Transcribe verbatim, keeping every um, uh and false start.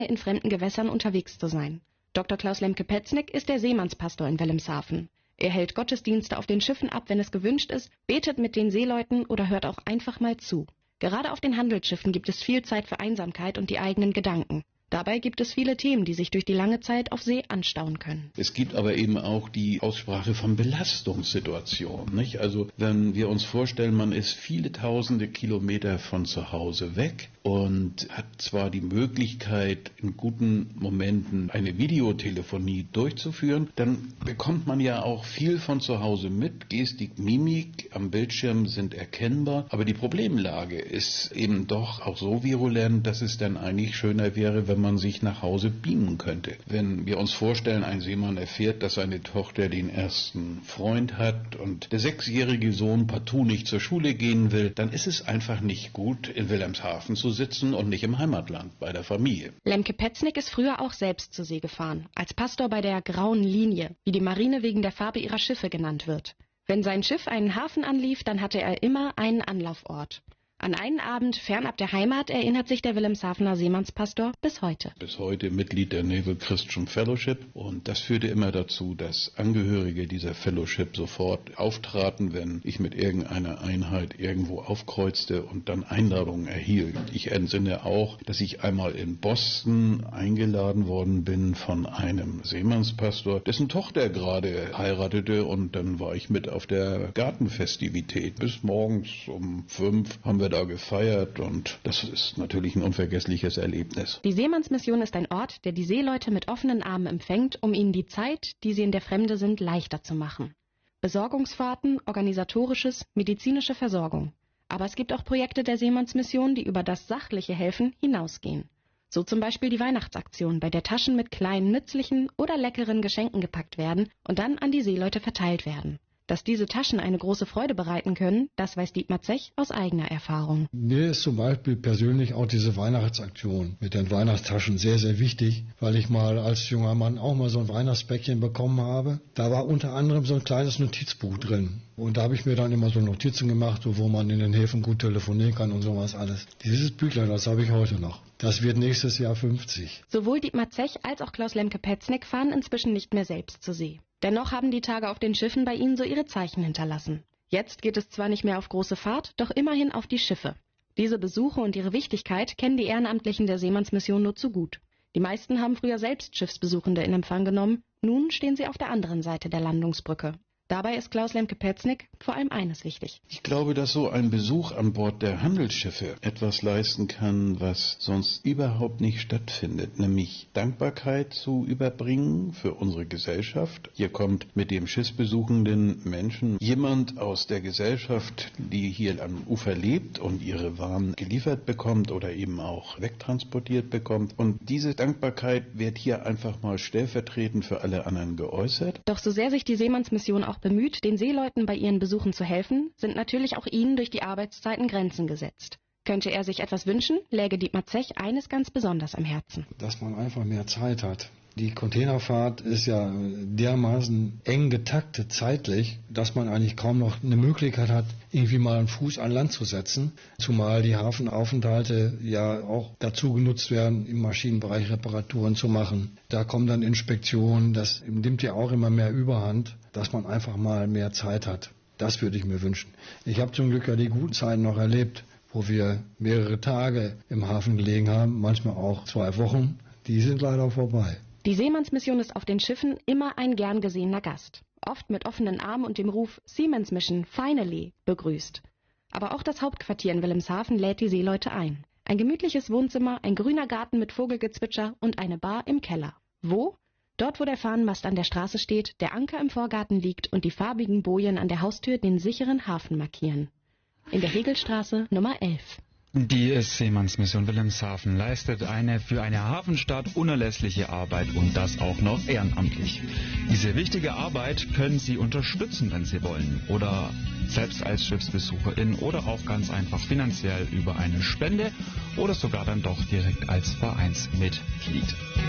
in fremden Gewässern unterwegs zu sein. Doktor Klaus Lemke-Petznick ist der Seemannspastor in Wilhelmshaven. Er hält Gottesdienste auf den Schiffen ab, wenn es gewünscht ist, betet mit den Seeleuten oder hört auch einfach mal zu. Gerade auf den Handelsschiffen gibt es viel Zeit für Einsamkeit und die eigenen Gedanken. Dabei gibt es viele Themen, die sich durch die lange Zeit auf See anstauen können. Es gibt aber eben auch die Aussprache von Belastungssituationen, nicht? Also wenn wir uns vorstellen, man ist viele tausende Kilometer von zu Hause weg und hat zwar die Möglichkeit, in guten Momenten eine Videotelefonie durchzuführen, dann bekommt man ja auch viel von zu Hause mit. Gestik, Mimik am Bildschirm sind erkennbar, aber die Problemlage ist eben doch auch so virulent, dass es dann eigentlich schöner wäre, wenn man sich nach Hause beamen könnte. Wenn wir uns vorstellen, ein Seemann erfährt, dass seine Tochter den ersten Freund hat und der sechsjährige Sohn partout nicht zur Schule gehen will, dann ist es einfach nicht gut, in Wilhelmshaven zu sitzen und nicht im Heimatland bei der Familie. Lemke-Petznick ist früher auch selbst zur See gefahren, als Pastor bei der Grauen Linie, wie die Marine wegen der Farbe ihrer Schiffe genannt wird. Wenn sein Schiff einen Hafen anlief, dann hatte er immer einen Anlaufort. An einen Abend fernab der Heimat erinnert sich der Wilhelmshavener Seemannspastor bis heute. Bis heute Mitglied der Naval Christian Fellowship, und das führte immer dazu, dass Angehörige dieser Fellowship sofort auftraten, wenn ich mit irgendeiner Einheit irgendwo aufkreuzte und dann Einladungen erhielt. Ich entsinne auch, dass ich einmal in Boston eingeladen worden bin von einem Seemannspastor, dessen Tochter gerade heiratete, und dann war ich mit auf der Gartenfestivität. Bis morgens um fünf haben wir da gefeiert, und das ist natürlich ein unvergessliches Erlebnis. Die Seemannsmission ist ein Ort, der die Seeleute mit offenen Armen empfängt, um ihnen die Zeit, die sie in der Fremde sind, leichter zu machen. Besorgungsfahrten, organisatorisches, medizinische Versorgung. Aber es gibt auch Projekte der Seemannsmission, die über das sachliche Helfen hinausgehen. So zum Beispiel die Weihnachtsaktion, bei der Taschen mit kleinen, nützlichen oder leckeren Geschenken gepackt werden und dann an die Seeleute verteilt werden. Dass diese Taschen eine große Freude bereiten können, das weiß Dietmar Zech aus eigener Erfahrung. Mir ist zum Beispiel persönlich auch diese Weihnachtsaktion mit den Weihnachtstaschen sehr, sehr wichtig, weil ich mal als junger Mann auch mal so ein Weihnachtspäckchen bekommen habe. Da war unter anderem so ein kleines Notizbuch drin. Und da habe ich mir dann immer so Notizen gemacht, wo man in den Häfen gut telefonieren kann und sowas alles. Dieses Büchlein, das habe ich heute noch. Das wird nächstes Jahr fünfzig. Sowohl Dietmar Zech als auch Klaus Lemke-Petznick fahren inzwischen nicht mehr selbst zur See. Dennoch haben die Tage auf den Schiffen bei ihnen so ihre Zeichen hinterlassen. Jetzt geht es zwar nicht mehr auf große Fahrt, doch immerhin auf die Schiffe. Diese Besuche und ihre Wichtigkeit kennen die Ehrenamtlichen der Seemannsmission nur zu gut. Die meisten haben früher selbst Schiffsbesuchende in Empfang genommen, nun stehen sie auf der anderen Seite der Landungsbrücke. Dabei ist Klaus Lemke-Petznick vor allem eines wichtig. Ich glaube, dass so ein Besuch an Bord der Handelsschiffe etwas leisten kann, was sonst überhaupt nicht stattfindet, nämlich Dankbarkeit zu überbringen für unsere Gesellschaft. Hier kommt mit dem schiffsbesuchenden Menschen jemand aus der Gesellschaft, die hier am Ufer lebt und ihre Waren geliefert bekommt oder eben auch wegtransportiert bekommt. Und diese Dankbarkeit wird hier einfach mal stellvertretend für alle anderen geäußert. Doch so sehr sich die Seemannsmission auch bemüht, den Seeleuten bei ihren Besuchen zu helfen, sind natürlich auch ihnen durch die Arbeitszeiten Grenzen gesetzt. Könnte er sich etwas wünschen, läge Dietmar Zech eines ganz besonders am Herzen. Dass man einfach mehr Zeit hat. Die Containerfahrt ist ja dermaßen eng getaktet zeitlich, dass man eigentlich kaum noch eine Möglichkeit hat, irgendwie mal einen Fuß an Land zu setzen. Zumal die Hafenaufenthalte ja auch dazu genutzt werden, im Maschinenbereich Reparaturen zu machen. Da kommen dann Inspektionen, das nimmt ja auch immer mehr Überhand, dass man einfach mal mehr Zeit hat. Das würde ich mir wünschen. Ich habe zum Glück ja die guten Zeiten noch erlebt, wo wir mehrere Tage im Hafen gelegen haben, manchmal auch zwei Wochen. Die sind leider vorbei. Die Seemannsmission ist auf den Schiffen immer ein gern gesehener Gast, oft mit offenen Armen und dem Ruf Seaman's Mission, finally, begrüßt. Aber auch das Hauptquartier in Wilhelmshaven lädt die Seeleute ein. Ein gemütliches Wohnzimmer, ein grüner Garten mit Vogelgezwitscher und eine Bar im Keller. Wo? Dort, wo der Fahnenmast an der Straße steht, der Anker im Vorgarten liegt und die farbigen Bojen an der Haustür den sicheren Hafen markieren. In der Hegelstraße Nummer elf. Die Seemannsmission Wilhelmshaven leistet eine für eine Hafenstadt unerlässliche Arbeit, und das auch noch ehrenamtlich. Diese wichtige Arbeit können Sie unterstützen, wenn Sie wollen, oder selbst als Schiffsbesucherin oder auch ganz einfach finanziell über eine Spende oder sogar dann doch direkt als Vereinsmitglied.